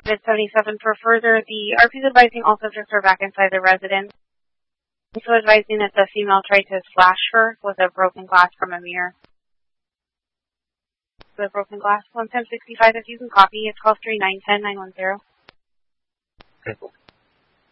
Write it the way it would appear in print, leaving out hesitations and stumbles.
Mid-77 for further. The RP is advising all subjects are back inside the residence. Also advising that the female tried to slash her with a broken glass from a mirror. The broken glass, 11065, if you can copy, it's call 3910910. 10-10.